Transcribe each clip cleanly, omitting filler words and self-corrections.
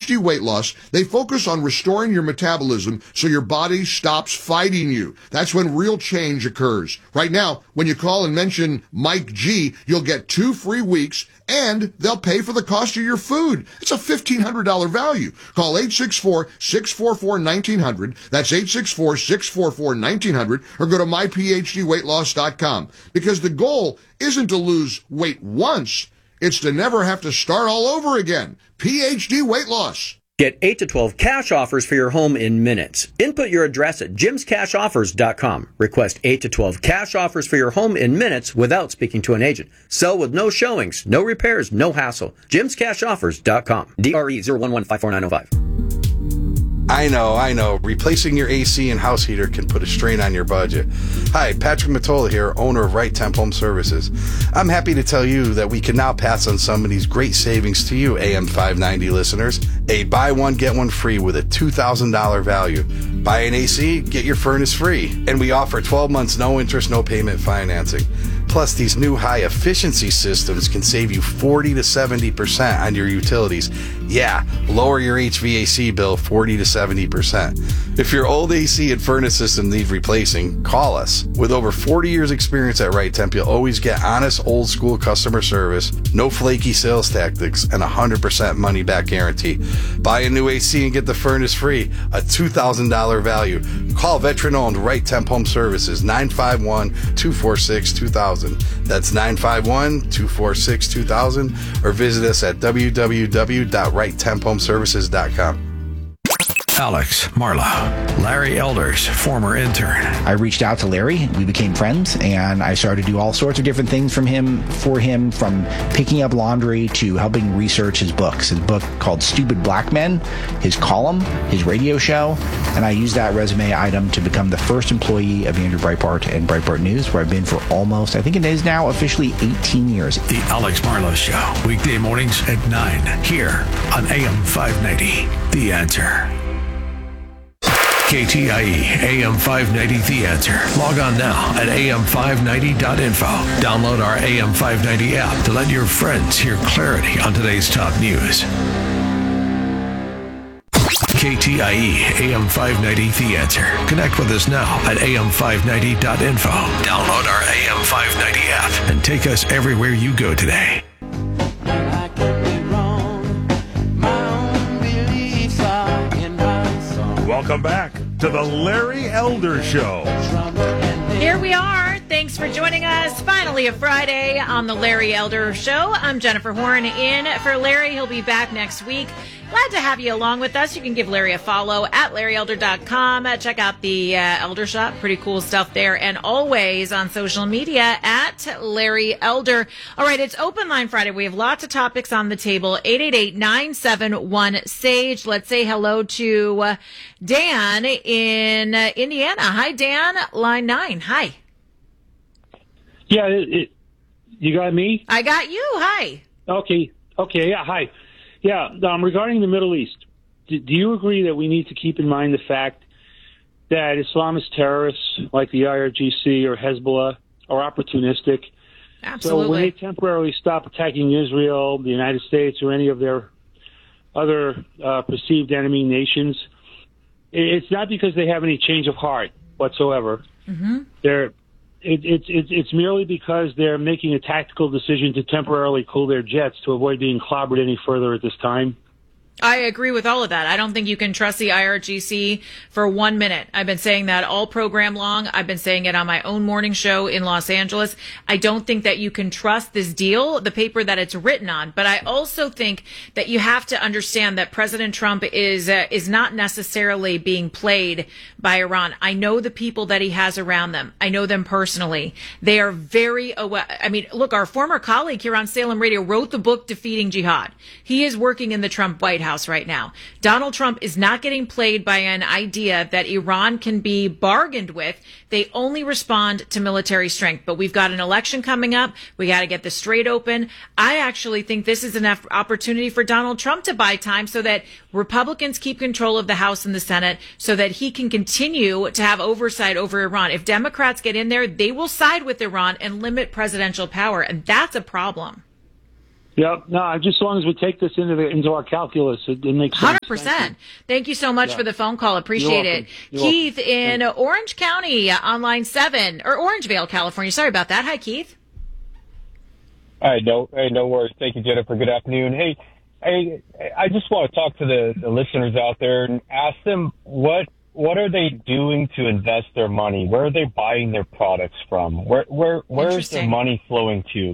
PhD Weight Loss, they focus on restoring your metabolism so your body stops fighting you. That's when real change occurs. Right now, when you call and mention Mike G, you'll get 2 free weeks and they'll pay for the cost of your food. It's a $1,500 value. Call 864-644-1900. That's 864-644-1900 or go to myphdweightloss.com, because the goal isn't to lose weight once. It's to never have to start all over again. PhD Weight Loss. Get 8 to 12 cash offers for your home in minutes. Input your address at jimscashoffers.com. Request 8 to 12 cash offers for your home in minutes without speaking to an agent. Sell with no showings, no repairs, no hassle. jimscashoffers.com. DRE 011-54905. I know. Replacing your AC and house heater can put a strain on your budget. Hi, Patrick Matola here, owner of Right Temp Home Services. I'm happy to tell you that we can now pass on some of these great savings to you, AM 590 listeners. A buy one, get one free with a $2,000 value. Buy an AC, get your furnace free. And we offer 12 months, no interest, no payment financing. Plus, these new high-efficiency systems can save you 40 to 70% on your utilities. Yeah, lower your HVAC bill 40 to 70%. If your old AC and furnace system need replacing, call us. With over 40 years experience at Right Temp, you'll always get honest, old-school customer service, no flaky sales tactics, and 100% money-back guarantee. Buy a new AC and get the furnace free, a $2,000 value. Call veteran-owned Right Temp Home Services, 951-246-2000. That's 951-246-2000, or visit us at www.righttempohomeservices.com. Alex, Marla, Larry Elders, former intern. I reached out to Larry. We became friends, and I started to do all sorts of different things for him, from picking up laundry to helping research his books. His book called Stupid Black Men, his column, his radio show, and I used that resume item to become the first employee of Andrew Breitbart and Breitbart News, where I've been for almost, I think it is now officially 18 years. The Alex Marla Show, weekday mornings at 9, here on AM 590, The Answer. KTIE AM 590 The Answer. Log on now at am590.info. Download our AM 590 app to let your friends hear clarity on today's top news. KTIE AM 590 The Answer. Connect with us now at am590.info. Download our AM 590 app and take us everywhere you go today. Welcome back to the Larry Elder Show. Here we are. Thanks for joining us. Finally, a Friday on the Larry Elder Show. I'm Jennifer Horn in for Larry. He'll be back next week. Glad to have you along with us. You can give Larry a follow at LarryElder.com. Check out the Elder Shop. Pretty cool stuff there. And always on social media at Larry Elder. All right, it's Open Line Friday. We have lots of topics on the table. 888-971-SAGE. Let's say hello to Dan in Indiana. Hi, Dan. Line 9. Hi. Yeah, you got me? I got you. Hi. Okay, yeah, hi. Yeah, regarding the Middle East, do you agree that we need to keep in mind the fact that Islamist terrorists like the IRGC or Hezbollah are opportunistic? Absolutely. So when they temporarily stop attacking Israel, the United States, or any of their other perceived enemy nations, it's not because they have any change of heart whatsoever. Mm-hmm. It's merely because they're making a tactical decision to temporarily cool their jets to avoid being clobbered any further at this time. I agree with all of that. I don't think you can trust the IRGC for 1 minute. I've been saying that all program long. I've been saying it on my own morning show in Los Angeles. I don't think that you can trust this deal, the paper that it's written on. But I also think that you have to understand that President Trump is not necessarily being played by Iran. I know the people that he has around them. I know them personally. They are very aware. I mean, look, our former colleague here on Salem Radio wrote the book Defeating Jihad. He is working in the Trump White House right now. Donald Trump is not getting played by an idea that Iran can be bargained with. They only respond to military strength. But we've got an election coming up. We got to get the Strait open. I actually think this is an opportunity for Donald Trump to buy time so that Republicans keep control of the House and the Senate so that he can continue to have oversight over Iran. If Democrats get in there, they will side with Iran and limit presidential power. And that's a problem. Yep. No, just as long as we take this into our calculus, it makes sense. 100%. Thank you so much for the phone call. Appreciate it. You're Keith welcome. in Orange County on line 7, or Orangevale, California. Sorry about that. Hi, Keith. Hey, no worries. Thank you, Jennifer. Good afternoon. Hey, I just want to talk to the listeners out there and ask them what are they doing to invest their money? Where are they buying their products from? Where's their money flowing to?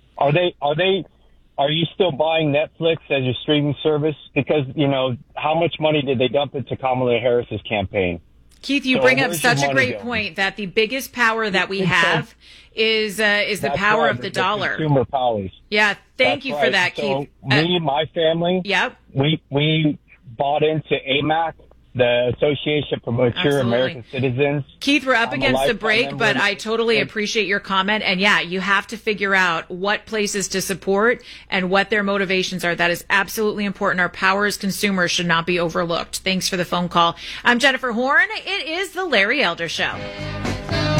Are you still buying Netflix as your streaming service? Because, how much money did they dump into Kamala Harris's campaign? Keith, you bring up such a great point that the biggest power that we have is the power of the dollar. Consumer powers. Yeah, thank you for that, Keith. Me, my family, yep. we bought into AMAC, the Association for Mature American Citizens. Keith, we're up against the break, but I totally appreciate your comment. And yeah, you have to figure out what places to support and what their motivations are. That is absolutely important. Our power as consumers should not be overlooked. Thanks for the phone call. I'm Jennifer Horn. It is the Larry Elder Show.